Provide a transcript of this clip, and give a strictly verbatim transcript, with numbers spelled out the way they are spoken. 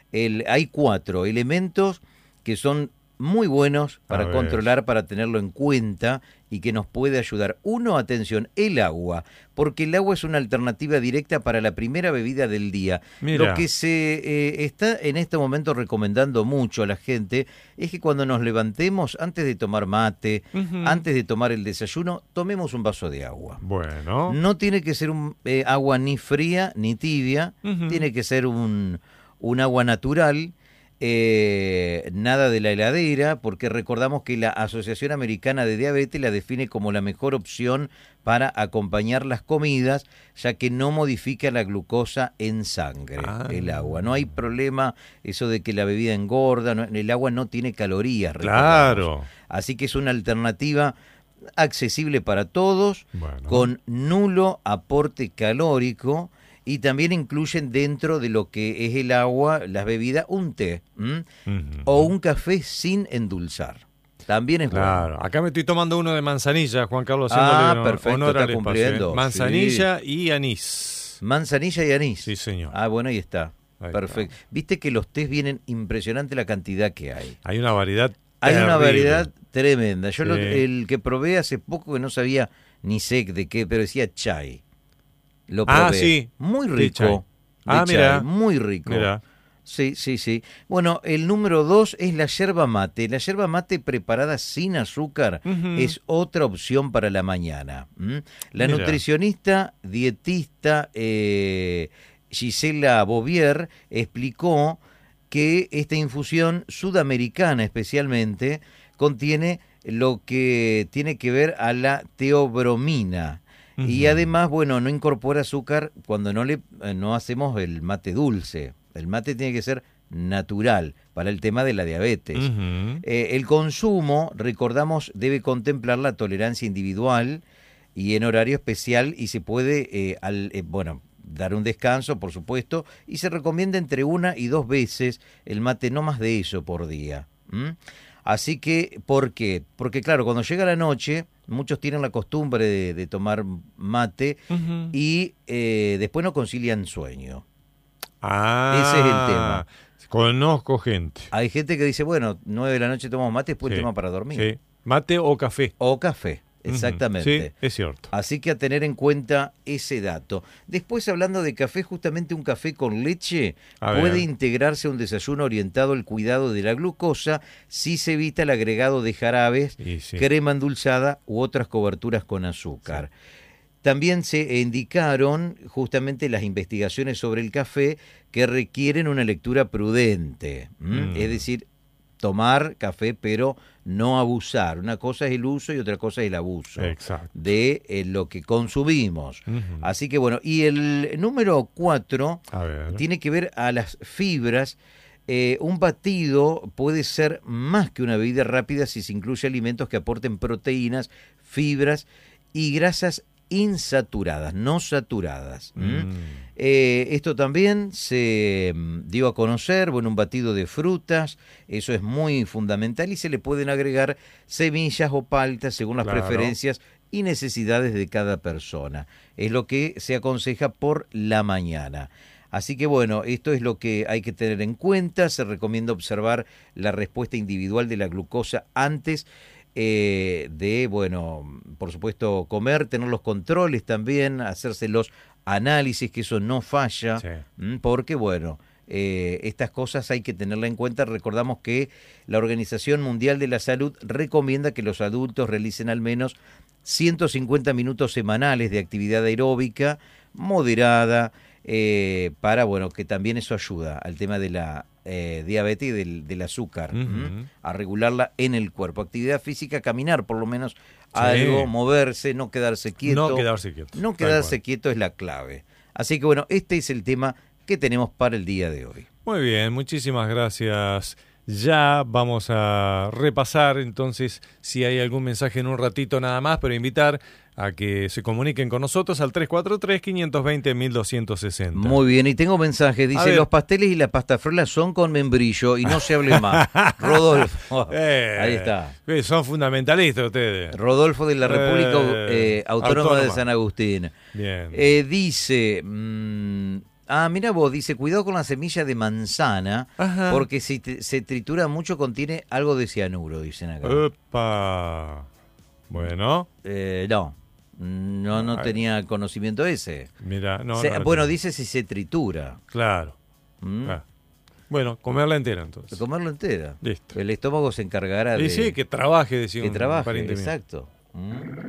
el, hay cuatro elementos que son muy buenos para controlar, para tenerlo en cuenta y que nos puede ayudar. Uno, atención, el agua, porque el agua es una alternativa directa para la primera bebida del día. Mira. Lo que se eh, está en este momento recomendando mucho a la gente es que cuando nos levantemos, antes de tomar mate, uh-huh. antes de tomar el desayuno, tomemos un vaso de agua. Bueno. No tiene que ser un eh, agua ni fría ni tibia, uh-huh. tiene que ser un, un agua natural. Eh, nada de la heladera, porque recordamos que la Asociación Americana de Diabetes la define como la mejor opción para acompañar las comidas, ya que no modifica la glucosa en sangre, ah. el agua. No hay problema eso de que la bebida engorda, no, el agua no tiene calorías. Claro. Así que es una alternativa accesible para todos, bueno. con nulo aporte calórico. Y también incluyen dentro de lo que es el agua, las bebidas, un té uh-huh. o un café sin endulzar. También es claro. bueno. Acá me estoy tomando uno de manzanilla, Juan Carlos. Ah, perfecto, honor está al cumpliendo. Espacio, ¿eh? Manzanilla sí. y anís. Manzanilla y anís. Sí, señor. Ah, bueno, ahí está. Ahí perfecto. Está. Viste que los tés vienen impresionante la cantidad que hay. Hay una variedad Hay terrible. una variedad tremenda. Yo sí. lo, el que probé hace poco que no sabía ni sé de qué, pero decía chai. Lo probé. Ah, sí. Muy rico. Ah, chai, mira. Muy rico. Mira. Sí, sí, sí. Bueno, el número dos es la yerba mate. La yerba mate preparada sin azúcar uh-huh. es otra opción para la mañana. ¿Mm? La mira. nutricionista, dietista eh, Gisela Bouvier explicó que esta infusión sudamericana especialmente contiene lo que tiene que ver a la teobromina. Uh-huh. Y además, bueno, no incorpora azúcar cuando no le no hacemos el mate dulce. El mate tiene que ser natural para el tema de la diabetes. Uh-huh. Eh, el consumo, recordamos, debe contemplar la tolerancia individual y en horario especial y se puede, eh, al, eh, bueno, dar un descanso, por supuesto, y se recomienda entre una y dos veces el mate, no más de eso por día. ¿Mm? Así que, ¿por qué? Porque claro, cuando llega la noche, muchos tienen la costumbre de, de tomar mate uh-huh. y eh, después no concilian sueño. Ah, ese es el tema. Conozco gente. Hay gente que dice, bueno, nueve de la noche tomamos mate, después sí. el tema para dormir. Sí. Mate o café. O café. Exactamente. Sí, es cierto. Así que a tener en cuenta ese dato. Después, hablando de café, justamente un café con leche a puede ver. integrarse a un desayuno orientado al cuidado de la glucosa si se evita el agregado de jarabes, sí. crema endulzada u otras coberturas con azúcar. Sí. También se indicaron justamente las investigaciones sobre el café que requieren una lectura prudente. Mm. Es decir, tomar café, pero no abusar. Una cosa es el uso y otra cosa es el abuso Exacto. de eh, lo que consumimos. Uh-huh. Así que bueno, y el número cuatro tiene que ver a las fibras. Eh, un batido puede ser más que una bebida rápida si se incluye alimentos que aporten proteínas, fibras y grasas insaturadas, no saturadas. ¿Mm? Mm. Eh, esto también se dio a conocer, bueno, un batido de frutas, eso es muy fundamental y se le pueden agregar semillas o paltas según las claro. preferencias y necesidades de cada persona. Es lo que se aconseja por la mañana. Así que bueno, esto es lo que hay que tener en cuenta. Se recomienda observar la respuesta individual de la glucosa antes Eh, de, bueno, por supuesto, comer, tener los controles también, hacerse los análisis, que eso no falla, sí. porque, bueno, eh, estas cosas hay que tenerla en cuenta. Recordamos que la Organización Mundial de la Salud recomienda que los adultos realicen al menos ciento cincuenta minutos semanales de actividad aeróbica moderada, eh, para, bueno, que también eso ayuda al tema de la Eh, diabetes y del, del azúcar, uh-huh. a regularla en el cuerpo. Actividad física, caminar por lo menos sí. algo, moverse, no quedarse quieto. No quedarse quieto. No quedarse quieto es la clave. Así que bueno, este es el tema que tenemos para el día de hoy. Muy bien, muchísimas gracias. Ya vamos a repasar entonces si hay algún mensaje en un ratito nada más, pero invitar a que se comuniquen con nosotros al tres cuatro tres, cinco dos cero, uno dos seis cero. Muy bien, y tengo mensaje, dice, los pasteles y la pasta frola son con membrillo y no se hable más. Rodolfo, eh, ahí está. Son fundamentalistas ustedes. Rodolfo de la República eh, eh, Autónoma, Autónoma de San Agustín. Bien. Eh, dice, mmm, Ah, mira vos, dice, cuidado con la semilla de manzana, Ajá. porque si te, se tritura mucho contiene algo de cianuro, dicen acá. Opa. Bueno. Eh, no, no, no Ay. tenía conocimiento ese. Mira, no, se, no Bueno, tengo. dice si se tritura. Claro. ¿Mm? claro. Bueno, comerla entera entonces. Comerlo entera. Listo. El estómago se encargará Y de... sí, que trabaje, decía que un trabaje, pariente mío. exacto. ¿Mm?